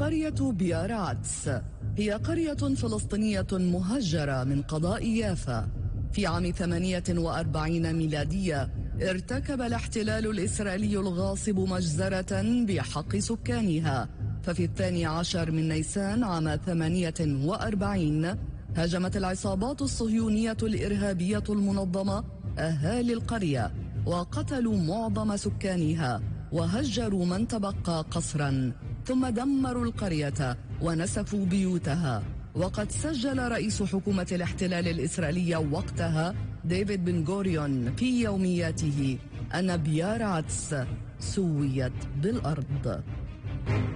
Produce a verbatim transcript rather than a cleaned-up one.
قرية بياراتس هي قرية فلسطينية مهجرة من قضاء يافا. في عام ثمانية وأربعين ميلادية ارتكب الاحتلال الإسرائيلي الغاصب مجزرة بحق سكانها، ففي الثاني عشر من نيسان عام ثمانية وأربعين هاجمت العصابات الصهيونية الإرهابية المنظمة أهالي القرية وقتلوا معظم سكانها وهجروا من تبقى قسرا، ثم دمروا القرية ونسفوا بيوتها. وقد سجل رئيس حكومة الاحتلال الإسرائيلية وقتها ديفيد بن غوريون في يومياته أن بياراتس سويت بالأرض.